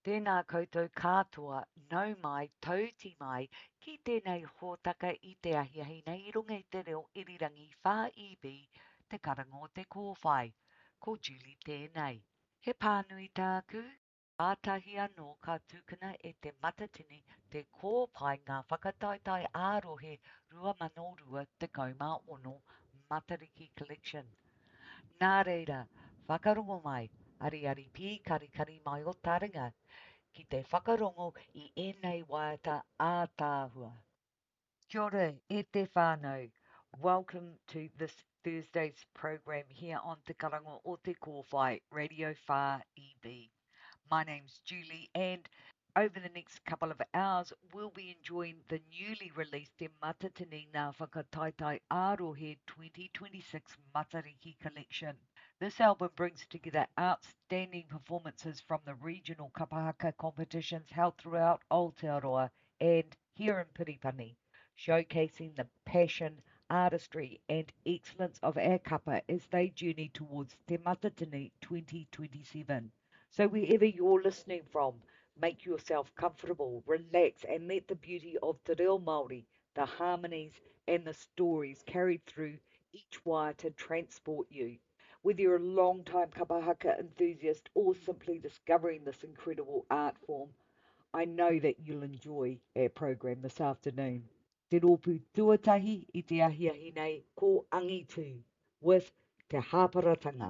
Tēnā koutou katoa, nau mai, tauti mai, ki tēnei hōtaka I te ahiahi nei I runga I te reo irirangi whā te karango te kōwhai. Ko Julie tēnei. He pānui tāku, ātahi anō ka tūkana e te matatini te kōpai ngā whakataitai ārohe rua mano rua te kaumā ono Matariki Collection. Nā reira, whakarongo mai, ari pi kari mai o taringa, ki te whakarongo I ēnei waiata ātāhua. Kia ora, e te whānau. Welcome to this Thursday's program here on Te Karango o Te Kōwhai, Radio Whā EB. My name's Julie, and over the next couple of hours, we'll be enjoying the newly released Te Matatini Ngā Whakataitai Ārohe 2026 Matariki Collection. This album brings together outstanding performances from the regional kapahaka competitions held throughout Aotearoa and here in Piripani, showcasing the passion, artistry and excellence of our kapa as they journey towards Te Matatini 2027. So wherever you're listening from, make yourself comfortable, relax and let the beauty of Te Reo Māori, the harmonies and the stories carried through each waiata transport you. Whether you're a long-time kapahaka enthusiast or simply discovering this incredible art form, I know that you'll enjoy our program this afternoon. Te rōpū tuatahi I te ahiahi nei ko Angitu with Te Hāparatanga.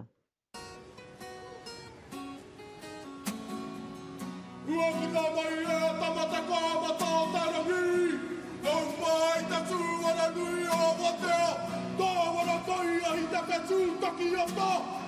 Ua kina mai e tamata kāma tātarangi, nau mai te tūara nui o watea, tā wana tai ahi taka tūtaki ata,